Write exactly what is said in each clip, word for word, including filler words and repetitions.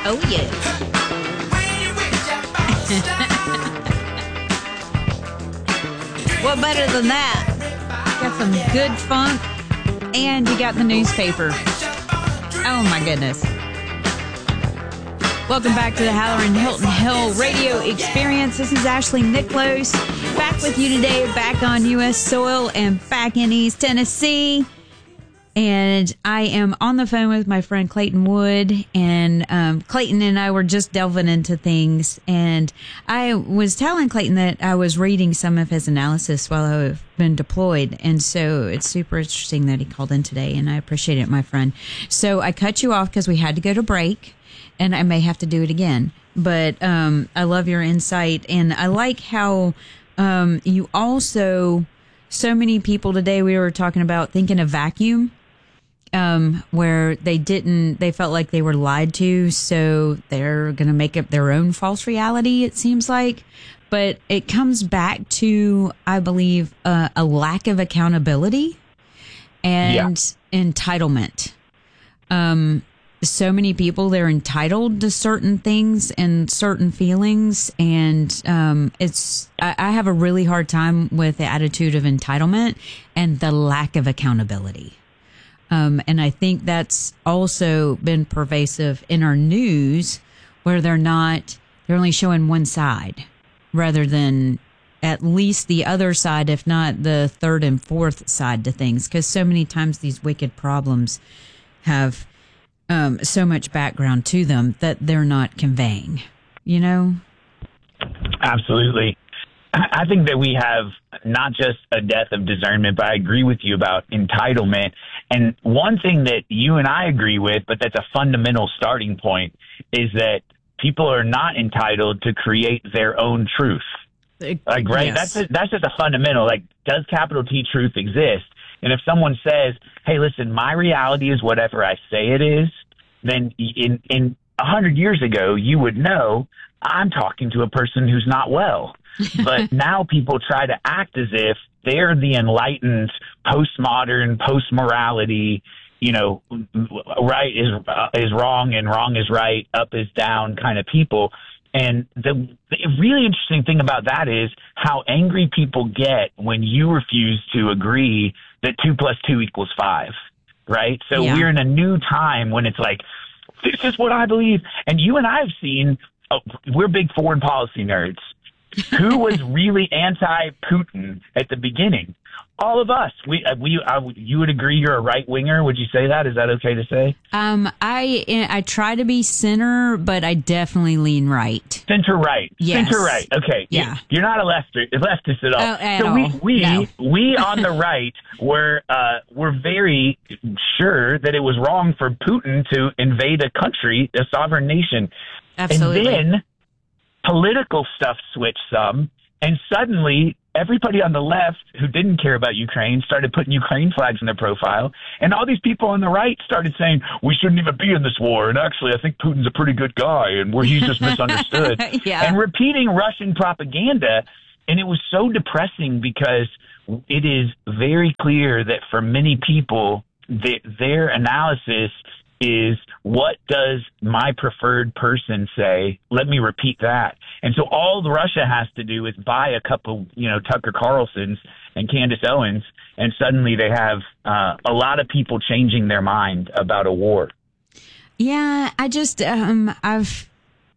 Oh, yeah. What better than that? Got some good funk, and you got the newspaper. Oh, my goodness. Welcome back to the Halloran Hilton Hill Radio Experience. This is Ashley Miklos, back with you today, back on U S soil and back in East Tennessee. And I am on the phone with my friend Clayton Wood, and um, Clayton and I were just delving into things. And I was telling Clayton that I was reading some of his analysis while I've been deployed. And so it's super interesting that he called in today, and I appreciate it, my friend. So I cut you off because we had to go to break, and I may have to do it again. But um, I love your insight, and I like how um, you also, so many people today, we were talking about thinking a vacuum. Um, where they didn't, they felt like they were lied to, so they're going to make up their own false reality, it seems like. But it comes back to, I believe, uh, a lack of accountability and yeah. entitlement. Um, so many people, they're entitled to certain things and certain feelings, and um, it's, I, I have a really hard time with the attitude of entitlement and the lack of accountability. Um, and I think that's also been pervasive in our news, where they're not, they're only showing one side rather than at least the other side, if not the third and fourth side to things. Because so many times these wicked problems have um, so much background to them that they're not conveying, you know? Absolutely. I think that we have not just a death of discernment, but I agree with you about entitlement. And one thing that you and I agree with, but that's a fundamental starting point, is that people are not entitled to create their own truth. Like, right? Yes. That's a, that's just a fundamental. Like, does capital T truth exist? And if someone says, hey, listen, my reality is whatever I say it is, then in in a hundred years ago, you would know I'm talking to a person who's not well. But now people try to act as if they're the enlightened, postmodern, post-morality, you know, right is uh, is wrong and wrong is right, up is down kind of people. And the, the really interesting thing about that is how angry people get when you refuse to agree that two plus two equals five, right? So yeah. we're in a new time when it's like, this is what I believe. And you and I have seen, oh, we're big foreign policy nerds. Who was really anti-Putin at the beginning? All of us. We, uh, we, uh, you would agree you're a right winger? Would you say that? Is that okay to say? Um, I I try to be center, but I definitely lean right. Center right. Yes. Center right. Okay. Yeah. You're not a leftist, leftist at all. Oh, at so all. we we No. we on the right were uh were very sure that it was wrong for Putin to invade a country, a sovereign nation. Absolutely. And then political stuff switched some, and suddenly everybody on the left who didn't care about Ukraine started putting Ukraine flags in their profile, and all these people on the right started saying, we shouldn't even be in this war, and actually I think Putin's a pretty good guy, and where he's just misunderstood. Yeah. And repeating Russian propaganda, and it was so depressing because it is very clear that for many people, the, their analysis is, what does my preferred person say? Let me repeat that. And so all Russia has to do is buy a couple, you know, Tucker Carlsons and Candace Owens, and suddenly they have uh, a lot of people changing their mind about a war. Yeah, I just, um, I've,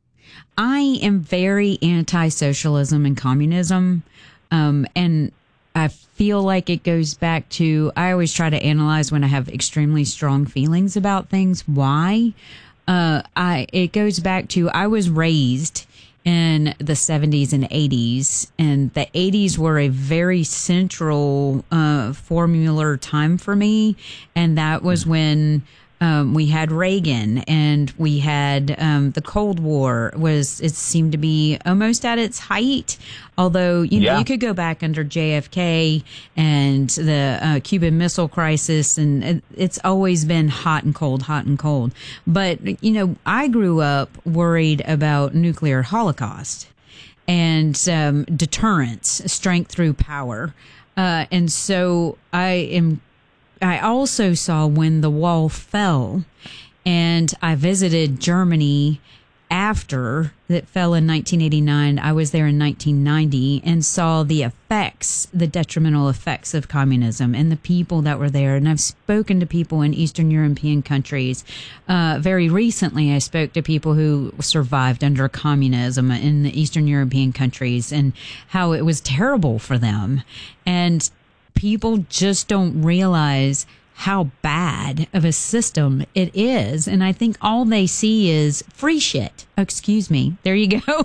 I am very anti-socialism and communism, um, and I feel like it goes back to, I always try to analyze when I have extremely strong feelings about things, why. Uh, I, it goes back to, I was raised in the seventies and eighties, and the eighties were a very central, uh, formular time for me. And that was when, Um, we had Reagan, and we had um, the Cold War. Was it seemed to be almost at its height, although you know yeah. you could go back under J F K and the uh, Cuban Missile Crisis, and it, it's always been hot and cold, hot and cold. But you know, I grew up worried about nuclear holocaust and um, deterrence, strength through power, uh, and so I am. I also saw when the wall fell, And I visited Germany after that fell in nineteen eighty-nine. I was there in nineteen ninety and saw the effects, the detrimental effects of communism and the people that were there. And I've spoken to people in Eastern European countries. Uh, very recently, I spoke to people who survived under communism in the Eastern European countries and how it was terrible for them. And people just don't realize how bad of a system it is. And I think all they see is free shit. Excuse me. There you go.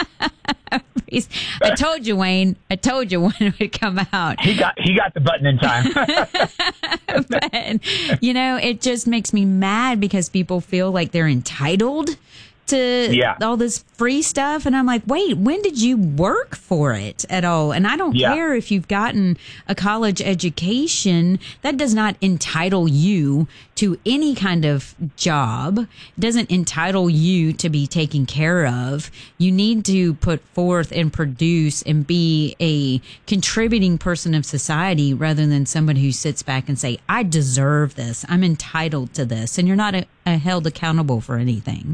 I told you, Wayne. I told you when it would come out. He got he got the button in time. But, you know, it just makes me mad because people feel like they're entitled to yeah. all this free stuff. And I'm like, wait, when did you work for it at all? And I don't yeah. care if you've gotten a college education. That does not entitle you to any kind of job. It doesn't entitle you to be taken care of. You need to put forth and produce and be a contributing person of society rather than somebody who sits back and say, I deserve this. I'm entitled to this. And you're not a, a held accountable for anything.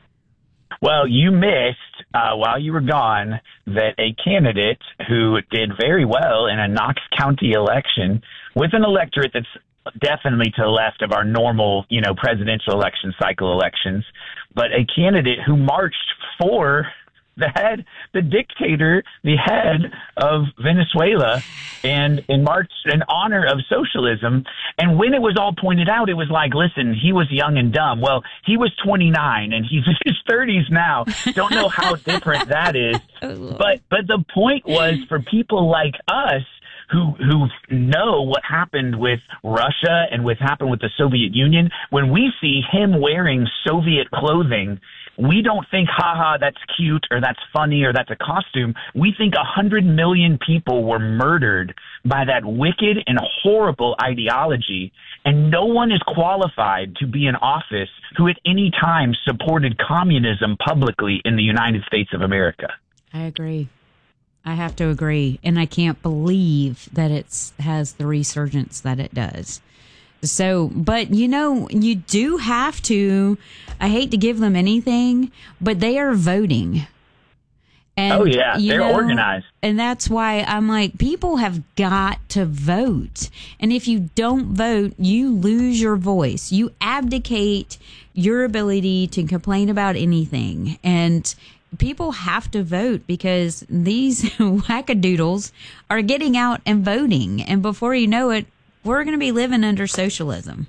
Well, you missed, uh, while you were gone, that a candidate who did very well in a Knox County election with an electorate that's definitely to the left of our normal, you know, presidential election cycle elections, but a candidate who marched for the head, the dictator, the head of Venezuela, and, and marched in honor of socialism. And when it was all pointed out, it was like, listen, he was young and dumb. Well, he was twenty-nine and he's in his thirties now. Don't know how different that is. But but the point was for people like us who who know what happened with Russia and what happened with the Soviet Union, when we see him wearing Soviet clothing, we don't think, haha, that's cute or that's funny or that's a costume. We think a hundred million people were murdered by that wicked and horrible ideology. And no one is qualified to be in office who at any time supported communism publicly in the United States of America. I agree. I have to agree. And I can't believe that it's has the resurgence that it does. So, but you know, you do have to, I hate to give them anything, but they are voting. And, oh, yeah, they're know, organized. And that's why I'm like, people have got to vote. And if you don't vote, you lose your voice. You abdicate your ability to complain about anything. And people have to vote because these wackadoodles are getting out and voting. And before you know it, we're going to be living under socialism.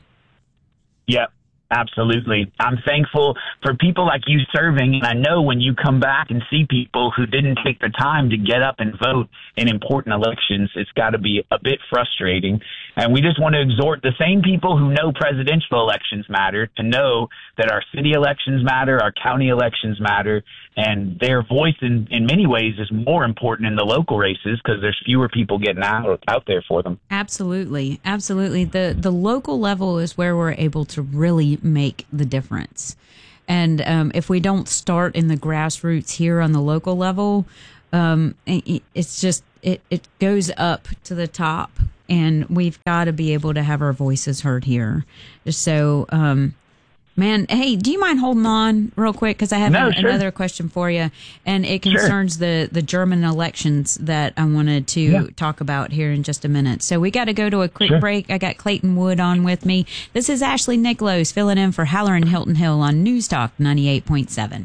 Yep, absolutely. I'm thankful for people like you serving. And I know when you come back and see people who didn't take the time to get up and vote in important elections, it's got to be a bit frustrating. And we just want to exhort the same people who know presidential elections matter to know that our city elections matter, our county elections matter, and their voice in, in many ways is more important in the local races because there's fewer people getting out, out there for them. Absolutely. Absolutely. The, the local level is where we're able to really make the difference. And um, if we don't start in the grassroots here on the local level, um, it, it's just, it, it goes up to the top. And we've got to be able to have our voices heard here. So, um, man, hey, do you mind holding on real quick? Because I have no, a, sure. another question for you. And it concerns sure. the, the German elections that I wanted to yeah. talk about here in just a minute. So we got to go to a quick sure. break. I got Clayton Wood on with me. This is Ashley Nicklos filling in for Halloran Hilton Hill on News Talk ninety-eight point seven.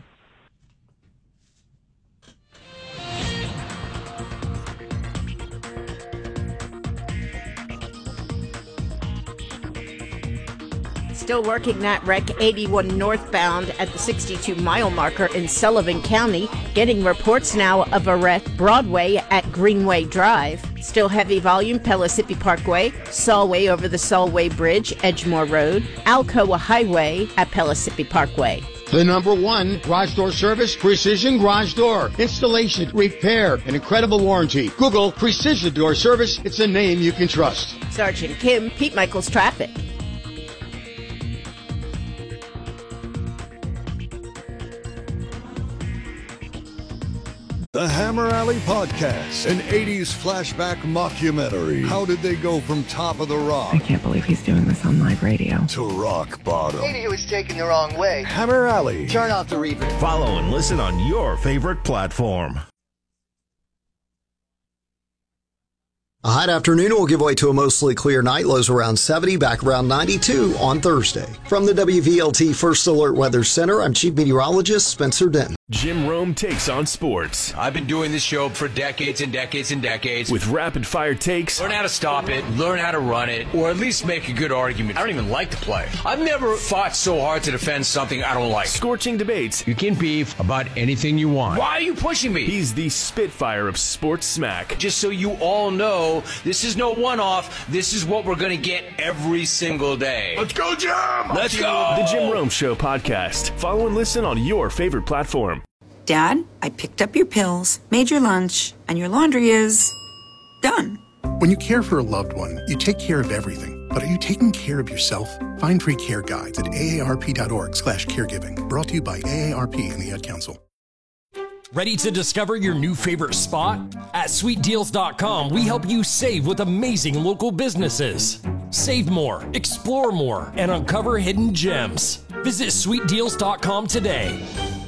Still working that wreck eighty-one northbound at the sixty-two mile marker in Sullivan County. Getting reports now of a wreck Broadway at Greenway Drive. Still heavy volume Pellissippi Parkway, Solway over the Solway Bridge, Edgemore Road, Alcoa Highway at Pellissippi Parkway. The number one garage door service, Precision Garage Door. Installation, repair, and incredible warranty. Google Precision Door Service. It's a name you can trust. Sergeant Kim, Pete Michaels Traffic. The Hammer Alley Podcast, an eighties flashback mockumentary. How did they go from top of the rock? I can't believe he's doing this on live radio. To rock bottom. Maybe he was taken the wrong way. Hammer Alley. Turn off the reverb. Follow and listen on your favorite platform. A hot afternoon will give way to a mostly clear night. Lows around seventy, back around ninety-two on Thursday. From the W V L T First Alert Weather Center, I'm Chief Meteorologist Spencer Denton. Jim Rome takes on sports. I've been doing this show for decades and decades and decades. With rapid-fire takes. Learn how to stop it, learn how to run it, or at least make a good argument. I don't even like the play. I've never fought so hard to defend something I don't like. Scorching debates. You can beef about anything you want. Why are you pushing me? He's the Spitfire of sports smack. Just so you all know, this is no one-off. This is what we're going to get every single day. Let's go, Jim! Let's go! The Jim Rome Show podcast. Follow and listen on your favorite platform. Dad, I picked up your pills, made your lunch, and your laundry is done. When you care for a loved one, you take care of everything. But are you taking care of yourself? Find free care guides at A A R P dot org slash caregiving. Brought to you by A A R P and the Ad Council. Ready to discover your new favorite spot? At sweet deals dot com, we help you save with amazing local businesses. Save more, explore more, and uncover hidden gems. Visit sweet deals dot com today.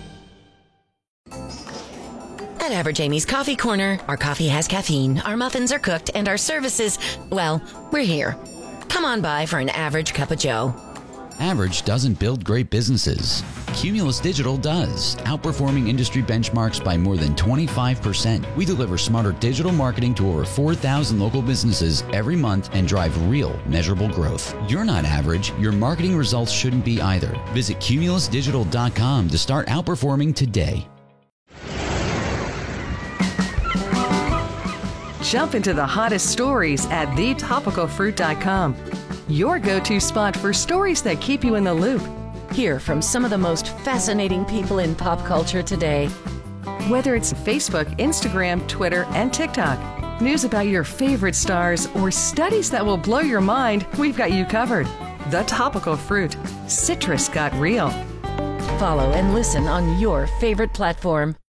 At Average Amy's Coffee Corner, our coffee has caffeine, our muffins are cooked, and our services, well, we're here. Come on by for an average cup of joe. Average doesn't build great businesses. Cumulus Digital does, outperforming industry benchmarks by more than twenty-five percent. We deliver smarter digital marketing to over four thousand local businesses every month and drive real, measurable growth. You're not average. Your marketing results shouldn't be either. Visit cumulus digital dot com to start outperforming today. Jump into the hottest stories at the topical fruit dot com. Your go-to spot for stories that keep you in the loop. Hear from some of the most fascinating people in pop culture today. Whether it's Facebook, Instagram, Twitter, and TikTok, news about your favorite stars, or studies that will blow your mind, we've got you covered. The Topical Fruit. Citrus got real. Follow and listen on your favorite platform.